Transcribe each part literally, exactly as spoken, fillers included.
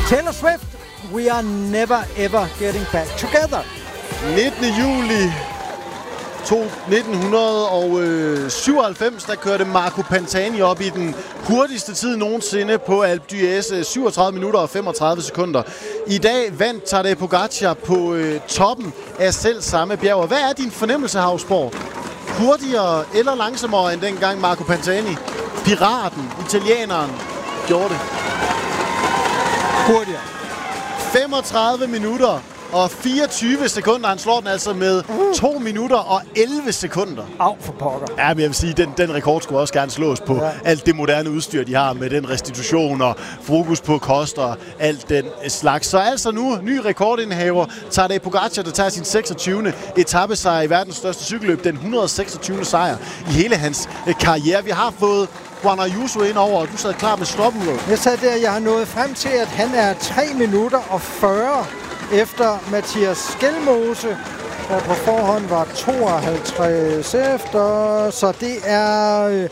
Taylor Swift, We Are Never Ever Getting Back Together. nittende juli nitten syvoghalvfems, der kørte Marco Pantani op i den hurtigste tid nogensinde på Alpe d'Huez, syvogtredive minutter og femogtredive sekunder. I dag vandt Tadej Pogačar på øh, toppen af selv samme bjerg. Hvad er din fornemmelse, Hausborg? Hurtigere eller langsommere end dengang Marco Pantani, piraten, italieneren, gjorde det? Hurtigere. femogtredive minutter og fireogtyve sekunder. Han slår den altså med to minutter og elleve sekunder. Au for pokker. Ja, men jeg vil sige, den, den rekord skulle også gerne slås på ja. alt det moderne udstyr, de har med den restitution og fokus på kost og alt den slags. Så altså nu, ny rekordindhaver, Tadej Pogačar, der tager sin seksogtyvende etapesejr i verdens største cykelløb, den et hundrede og seksogtyvende sejr i hele hans karriere. Vi har fået Juan Ayuso ind over, og du sad klar med stoppenlåg. Jeg sad der, jeg har nået frem til, at han er tre minutter og fyrre efter Mathias Skelmose, der på forhånd var tooghalvtreds efter, så det er øh,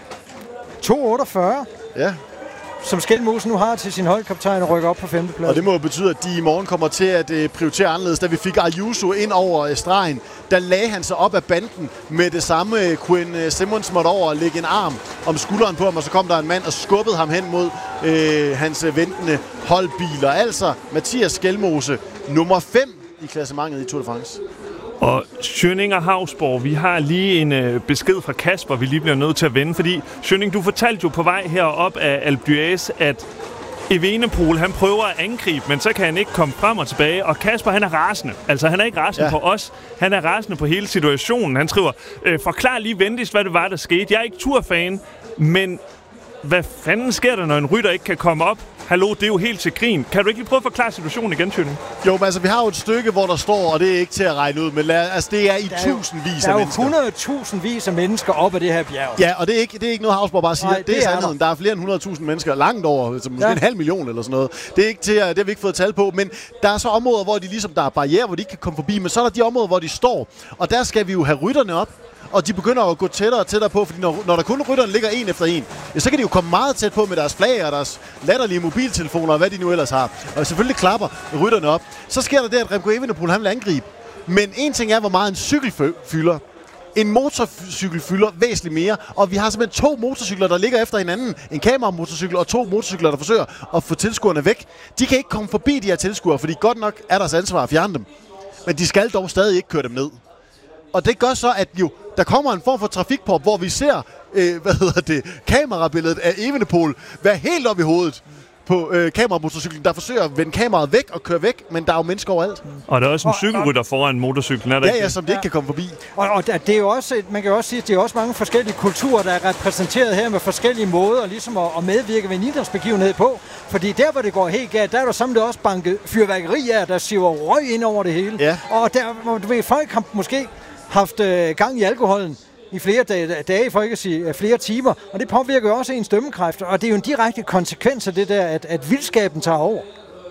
to otteogfyrre. Ja. Som Skelmose nu har til sin holdkaptajn og rykker op på femteplads. Og det må jo betyde, at de i morgen kommer til at øh, prioritere anderledes. Da vi fik Ayuso ind over øh, stregen, der lagde han sig op af banden med det samme. Øh, Quinn øh, Simmons måtte over og lægge en arm om skulderen på ham, og så kom der en mand og skubbede ham hen mod øh, hans øh, ventende holdbiler. Altså Mathias Skelmose, nummer fem i klassementet i Tour de France. Og Schønning og Hausborg, vi har lige en øh, besked fra Kasper, vi lige bliver nødt til at vende, fordi Schønning, du fortalte jo på vej herop af Alpe d'Huez, at Evenepoel, han prøver at angribe, men så kan han ikke komme frem og tilbage, og Kasper, han er rasende. Altså, han er ikke rasende ja. på os, han er rasende på hele situationen. Han skriver, øh, forklar lige venligst, hvad det var, der skete. Jeg er ikke Tour-fan, men hvad fanden sker der, når en rytter ikke kan komme op? Hallo, det er jo helt til grin. Kan du ikke lige prøve at forklare situationen igen, Schønning? Jo, men altså, vi har jo et stykke, hvor der står, og det er ikke til at regne ud, men lad, altså, det er i der er tusindvis jo, af mennesker. Der er jo hundrede tusindvis af mennesker op ad det her bjerg. Ja, og det er ikke, det er ikke noget, Hausborg bare siger. Nej, det, det er er sandheden. Der. der er flere end hundrede tusind mennesker langt over, altså måske ja. en halv million eller sådan noget. Det er ikke til at, det har vi ikke fået tal på, men der er så områder, hvor de ligesom, der er barrierer, hvor de ikke kan komme forbi, men så er der de områder, hvor de står, og der skal vi jo have rytterne op. Og de begynder at gå tættere og tættere på, fordi når, når der kun rytterne ligger en efter en, ja, så kan de jo komme meget tæt på med deres flag og deres latterlige mobiltelefoner og hvad de nu ellers har. Og selvfølgelig klapper rytterne op. Så sker der det, at Remco Evenepoel, han vil angribe. Men en ting er, hvor meget en cykel fylder. En motorcykel fylder væsentligt mere, og vi har simpelthen to motorcykler, der ligger efter hinanden. En kameramotorcykel og to motorcykler, der forsøger at få tilskuerne væk. De kan ikke komme forbi de her tilskuere, fordi godt nok er deres ansvar at fjerne dem. Men de skal dog stadig ikke køre dem ned. Og det gør så, at jo, der kommer en form for trafikpop, hvor vi ser, øh, hvad hedder det, kamerabilledet af Evenepoel være helt op i hovedet på øh, kameramotorcyklen, der forsøger at vende kameraet væk og køre væk, men der er jo mennesker overalt. Og der er også en cykelrytter foran motorcyklen, er der ja, ikke? Ja, som det ikke kan komme forbi. Og, og det er jo også, man kan jo også sige, at det er også mange forskellige kulturer, der er repræsenteret her med forskellige måder, ligesom at, at medvirke ved en idrætsbegivenhed på. Fordi der, hvor det går helt galt, der er der samtidig også banket fyrværkeri af, der siver røg ind over det hele. Ja. Og der, hvor du ved, folk har måske haft øh, gang i alkoholen i flere dage, dage, for ikke at sige flere timer, og det påvirker jo også ens dømmekræfter, og det er jo en direkte konsekvens af det der, at, at vildskaben tager over.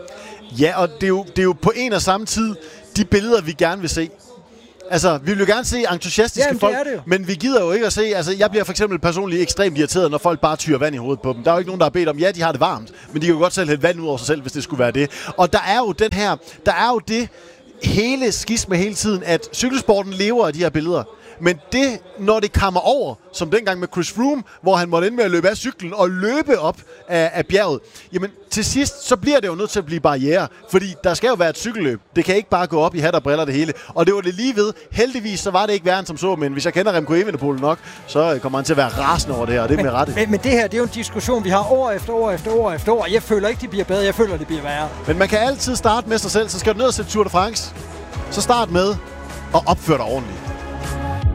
Ja, og det er, jo, det er jo på en og samme tid de billeder, vi gerne vil se. Altså, vi vil jo gerne se entusiastiske Jamen, folk, det det men vi gider jo ikke at se, altså jeg bliver for eksempel personligt ekstremt irriteret, når folk bare tyrer vand i hovedet på dem. Der er jo ikke nogen, der har bedt om, ja, de har det varmt, men de kan jo godt selv hælde vand ud over sig selv, hvis det skulle være det. Og der er jo den her, der er jo det hele skisme hele tiden, at cykelsporten lever af de her billeder. Men det, når det kommer over, som dengang med Chris Froome, hvor han måtte ende med at løbe af cyklen og løbe op af, af bjerget, jamen til sidst, så bliver det jo nødt til at blive barriere, fordi der skal jo være et cykelløb. Det kan ikke bare gå op i hat og briller det hele. Og det var det lige ved. Heldigvis, så var det ikke værre end som så, men hvis jeg kender Remco Evenepoel nok, så kommer han til at være rasende over det her, og det er med rette. Men, men det her, det er jo en diskussion, vi har år efter år efter år efter år. Jeg føler ikke, det bliver bedre, jeg føler, det bliver værre. Men man kan altid starte med sig selv, så skal du ned og sætte Tour de France. Så start med at opføre dig ordentligt.